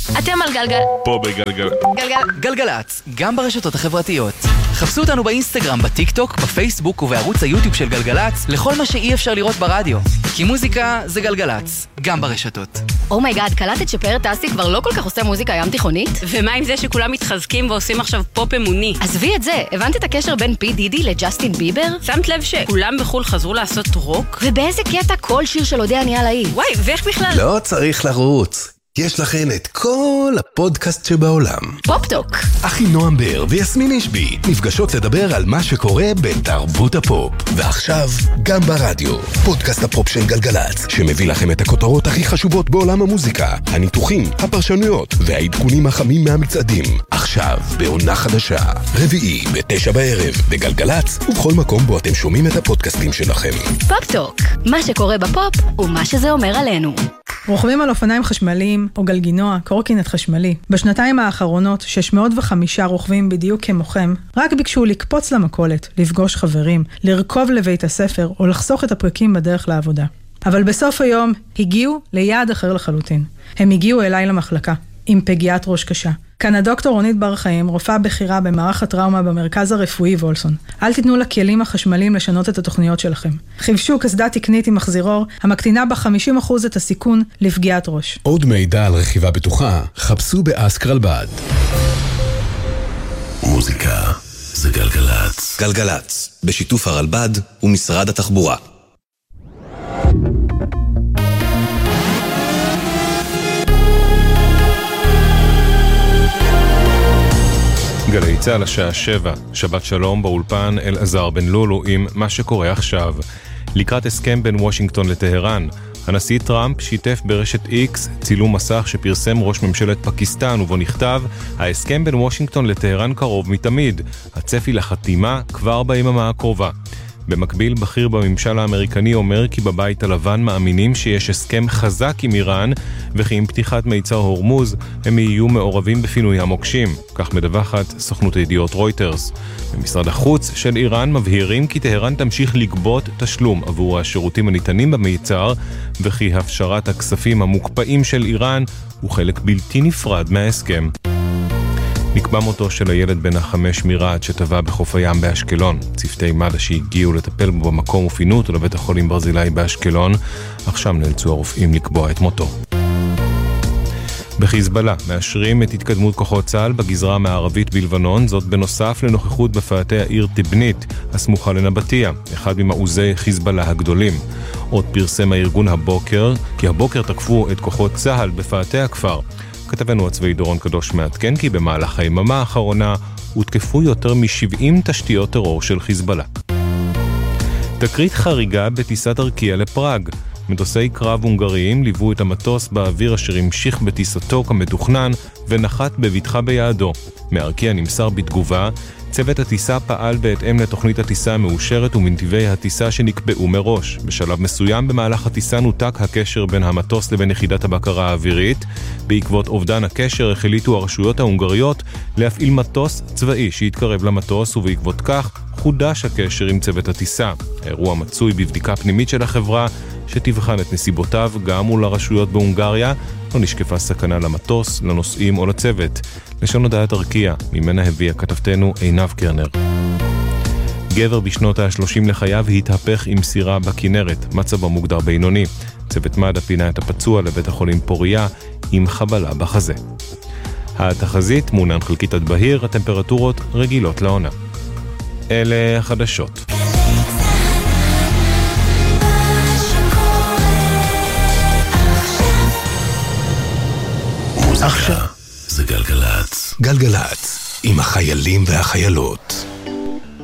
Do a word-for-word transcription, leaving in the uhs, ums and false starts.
אתם על גלגל. פה בגלגל. גלגל. גלגלץ, גם ברשתות החברתיות. חפשו אותנו באינסטגרם, בטיק טוק, בפייסבוק ובערוץ היוטיוב של גלגלץ לכל מה שאי אפשר לראות ברדיו. כי מוזיקה זה גלגלץ, גם ברשתות. אומייגאד, קלטת שפאר טסי כבר לא כל כך עושה מוזיקה ים תיכונית? ומה עם זה שכולם מתחזקים ועושים עכשיו פופ אמוני? עזבי את זה, הבנת את הקשר בין פי דידי לג'סטין ביבר? שמת לב שכולם בחול חזרו לעשות רוק? ובאיזה קטע כל שיר של אודה נהיה להיט? וואי, ואיך בכלל? לא צריך לרוץ. יש לכן את כל הפודקאסט שבעולם. פופ-טוק. אחי נועם בר ויסמין אישבי נפגשות לדבר על מה שקורה בתרבות הפופ. ועכשיו גם ברדיו, פודקאסט הפופ של גלגלץ, שמביא לכם את הכותרות הכי חשובות בעולם המוזיקה, הניתוחים, הפרשנויות והעדכונים החמים מהמצעדים. עכשיו בעונה חדשה, רביעי בתשע בערב בגלגלץ, ובכל מקום בו אתם שומעים את הפודקאסטים שלכם. פופ-טוק. מה שקורה בפופ ומה שזה אומר עלינו. רוכבים על אופניים חשמליים או גלגינוע, קורקינט חשמלי. בשנתיים האחרונות, שש מאות וחמישה רוכבים בדיוק כמוכם, רק ביקשו לקפוץ למכולת, לפגוש חברים, לרכוב לבית הספר או לחסוך את הפרקים בדרך לעבודה. אבל בסוף היום הגיעו ליעד אחר לחלוטין. הם הגיעו אליי למחלקה, עם פגיעת ראש קשה. כאן הדוקטור רונית בר חיים, רופאה בכירה במערך הטראומה במרכז הרפואי וולסון. אל תיתנו לכלים החשמליים לשנות את התוכניות שלכם. חיבשו קסדה תקנית עם מחזירור, המקטינה ב-חמישים אחוז את הסיכון לפגיעת ראש. עוד מידע על רכיבה בטוחה, חפשו באסק רלב"ד. מוזיקה זה גלגלץ. גלגלץ, בשיתוף הרלב"ד ומשרד התחבורה. גלי צהל השעה שבע, שבת שלום באולפן אלעזר בן לולו עם מה שקורה עכשיו. לקראת הסכם בין וושינגטון לטהרן, הנשיא טראמפ שיתף ברשת איקס צילום מסך שפרסם ראש ממשלת פקיסטן ובו נכתב, ההסכם בין וושינגטון לטהרן קרוב מתמיד, הצפי לחתימה כבר ביממה הקרובה. במקביל, בכיר בממשל האמריקני אומר כי בבית הלבן מאמינים שיש הסכם חזק עם איראן, וכי עם פתיחת מיצר הורמוז הם יהיו מעורבים בפינוי המוקשים. כך מדווחת סוכנות הידיעות רויטרס. במשרד החוץ של איראן מבהירים כי טהרן תמשיך לגבות תשלום עבור השירותים הניתנים במיצר, וכי הפשרת הכספים המוקפאים של איראן הוא חלק בלתי נפרד מההסכם. נקבע מותו של הילד בן החמש מירד שטבע בחוף הים באשקלון. צוותי מד"א שהגיעו לטפל בו במקום ופינו אותו לבית החולים ברזילי באשקלון. עכשיו נאלצו הרופאים לקבוע את מותו. בחיזבאללה מאשרים את התקדמות כוחות צה"ל בגזרה המערבית בלבנון, זאת בנוסף לנוכחות בפאתי העיר תבנית, הסמוכה לנבטיה, אחד ממעוזי חיזבאללה הגדולים. עוד פרסם הארגון הבוקר, כי הבוקר תקפו את כוחות צה"ל בפאתי הכפר. כתבנו הצבאי דורון קדוש מעדכן כי במהלך היממה האחרונה הותקפו יותר מ-שבעים תשתיות טרור של חיזבאללה. תקרית חריגה בטיסת ארקיע לפראג. מטוסי קרב הונגריים ליוו את המטוס באוויר אשר המשיך בטיסתו כמתוכנן ונחת בבטחה ביעדו. מארקיע נמסר בתגובה, צוות הטיסה פעל בהתאם לתוכנית הטיסה המאושרת ומנתיבי הטיסה שנקבעו מראש. בשלב מסוים במהלך הטיסה נותק הקשר בין המטוס לבין יחידת הבקרה האווירית. בעקבות אובדן הקשר החליטו הרשויות ההונגריות להפעיל מטוס צבאי שהתקרב למטוס, ובעקבות כך חודש הקשר עם צוות הטיסה. האירוע מצוי בבדיקה פנימית של החברה שתבחן את נסיבותיו גם מול הרשויות בהונגריה. לא נשקפה סכנה למטוס, לנוסעים או לצוות. לשון הודעת ארקיע, ממנה הביאה כתבתנו עינב קרנר. גבר בשנות ה-שלושים לחייו התהפך עם סירה בכנרת, מצבו מוגדר בינוני. צוות מד"א פינה את הפצוע לבית החולים פוריה עם חבלה בחזה. התחזית מעונן חלקית עד בהיר, הטמפרטורות רגילות לעונה. אלה החדשות. עכשיו זה גלגלץ. גלגלץ, עם החיילים והחיילות.